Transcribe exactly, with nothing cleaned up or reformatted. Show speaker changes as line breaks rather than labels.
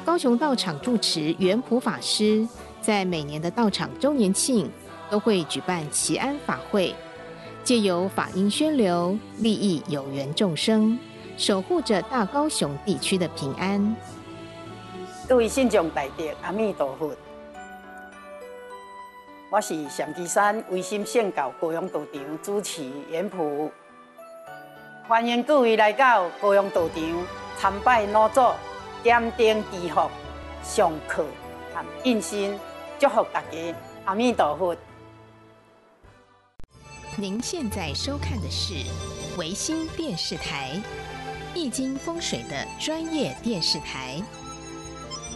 高雄道场住持圆普法师在每年的道场周年庆都会举办祈安法会，借由法音宣流，利益有缘众生，守护着大高雄地区的平安。
各位信众大德，阿弥陀佛。我是上基山唯心圣教高雄道场主持圆普，欢迎各位来到高雄道场参拜老祖，点灯祈福、上课和印心，祝福大家，阿弥陀佛。
您现在收看的是维新电视台，易经风水的专业电视台。